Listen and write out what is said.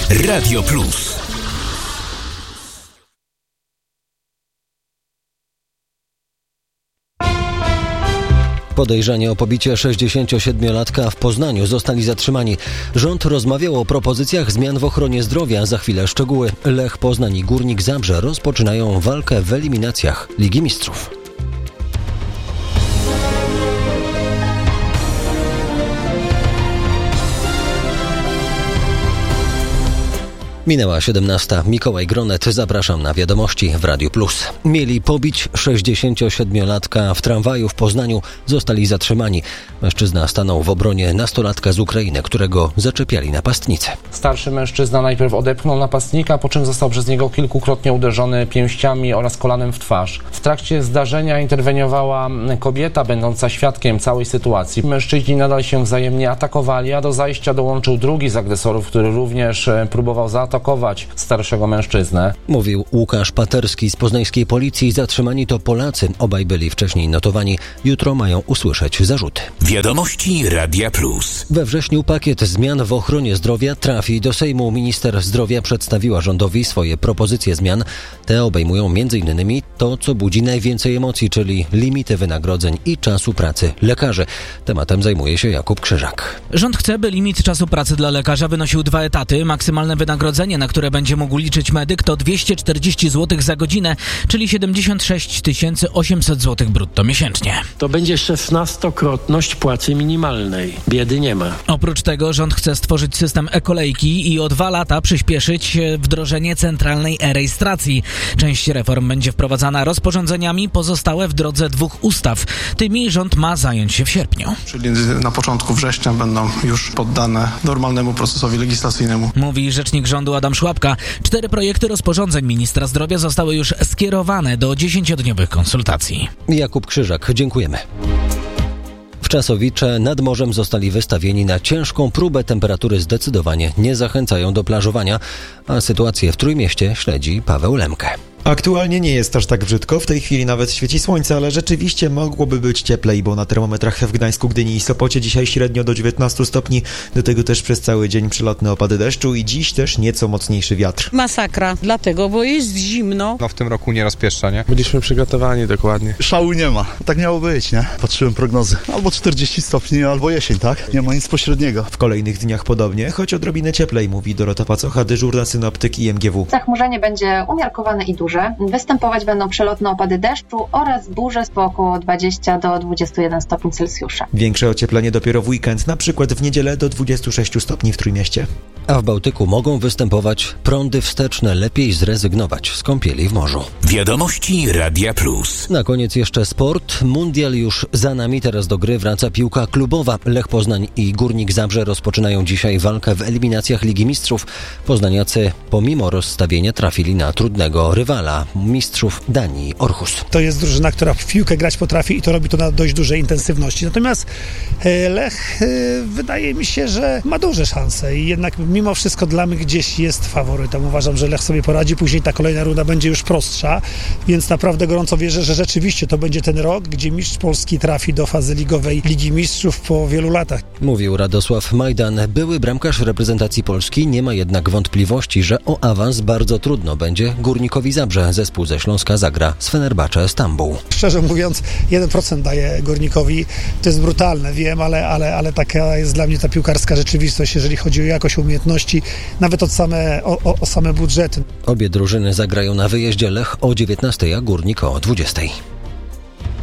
Radio Plus. Podejrzani o pobicie 67-latka w Poznaniu zostali zatrzymani. Rząd rozmawiał o propozycjach zmian w ochronie zdrowia. Za chwilę szczegóły. Lech Poznań i Górnik Zabrze rozpoczynają walkę w eliminacjach Ligi Mistrzów. Minęła 17. Mikołaj Gronet, zapraszam na wiadomości w Radiu Plus. Mieli pobić 67-latka w tramwaju w Poznaniu, zostali zatrzymani. Mężczyzna stanął w obronie nastolatka z Ukrainy, którego zaczepiali napastnicy. Starszy mężczyzna najpierw odepchnął napastnika, po czym został przez niego kilkukrotnie uderzony pięściami oraz kolanem w twarz. W trakcie zdarzenia interweniowała kobieta, będąca świadkiem całej sytuacji. Mężczyźni nadal się wzajemnie atakowali, a do zajścia dołączył drugi z agresorów, który również próbował zaatakować starszego mężczyznę. Mówił Łukasz Paterski z poznańskiej policji. Zatrzymani to Polacy. Obaj byli wcześniej notowani. Jutro mają usłyszeć zarzuty. Wiadomości Radia Plus. We wrześniu pakiet zmian w ochronie zdrowia trafi do Sejmu. Minister zdrowia przedstawiła rządowi swoje propozycje zmian. Te obejmują m.in. to, co budzi najwięcej emocji, czyli limity wynagrodzeń i czasu pracy lekarzy. Tematem zajmuje się Jakub Krzyżak. Rząd chce, by limit czasu pracy dla lekarza wynosił 2 etaty. Maksymalne wynagrodzenie, na które będzie mógł liczyć medyk, to 240 zł za godzinę, czyli 76 800 zł brutto miesięcznie. To będzie 16-krotność płacy minimalnej. Biedy nie ma. Oprócz tego rząd chce stworzyć system e-kolejki i o 2 lata przyspieszyć wdrożenie centralnej e-rejestracji. Część reform będzie wprowadzana rozporządzeniami, pozostałe w drodze 2 ustaw. Tymi rząd ma zająć się w sierpniu. Czyli na początku września będą już poddane normalnemu procesowi legislacyjnemu. Mówi rzecznik rządu Adam Szłapka. 4 projekty rozporządzeń ministra zdrowia zostały już skierowane do 10-dniowych konsultacji. Jakub Krzyżak, dziękujemy. Wczasowicze nad morzem zostali wystawieni na ciężką próbę. Temperatury zdecydowanie nie zachęcają do plażowania, a sytuację w Trójmieście śledzi Paweł Lemke. Aktualnie nie jest aż tak brzydko, w tej chwili nawet świeci słońce, ale rzeczywiście mogłoby być cieplej, bo na termometrach w Gdańsku, Gdyni i Sopocie dzisiaj średnio do 19 stopni, do tego też przez cały dzień przelotne opady deszczu i dziś też nieco mocniejszy wiatr. Masakra, dlatego, bo jest zimno. No w tym roku nie raz pieszcza, nie? Byliśmy przygotowani dokładnie. Szału nie ma, tak miało być, nie? Patrzyłem prognozy, albo 40 stopni, albo jesień, tak? Nie ma nic pośredniego. W kolejnych dniach podobnie, choć odrobinę cieplej, mówi Dorota Pacocha, dyżurna synoptyk IMGW. Zachmurzenie będzie umiarkowane i duże. Występować będą przelotne opady deszczu oraz burze po około 20 do 21 stopni Celsjusza. Większe ocieplenie dopiero w weekend, na przykład w niedzielę do 26 stopni w Trójmieście. A w Bałtyku mogą występować prądy wsteczne. Lepiej zrezygnować z kąpieli w morzu. Wiadomości Radia Plus. Na koniec jeszcze sport. Mundial już za nami. Teraz do gry wraca piłka klubowa. Lech Poznań i Górnik Zabrze rozpoczynają dzisiaj walkę w eliminacjach Ligi Mistrzów. Poznaniacy pomimo rozstawienia trafili na trudnego rywala, mistrzów Danii Aarhus. To jest drużyna, która w piłkę grać potrafi i to robi to na dość dużej intensywności. Natomiast Lech wydaje mi się, że ma duże szanse i jednak mimo wszystko dla mnie gdzieś jest faworytem. Uważam, że Lech sobie poradzi. Później ta kolejna runda będzie już prostsza, więc naprawdę gorąco wierzę, że rzeczywiście to będzie ten rok, gdzie mistrz Polski trafi do fazy ligowej Ligi Mistrzów po wielu latach. Mówił Radosław Majdan. Były bramkarz reprezentacji Polski. Nie ma jednak wątpliwości, że o awans bardzo trudno będzie Górnikowi Zabrze. Zespół ze Śląska zagra z Fenerbahce Stambuł. Szczerze mówiąc, 1% daje Górnikowi. To jest brutalne, wiem, ale taka jest dla mnie ta piłkarska rzeczywistość, jeżeli chodzi o jakość umiejętności, nawet o same budżety. Obie drużyny zagrają na wyjeździe. Lech o 19, a Górnik o 20.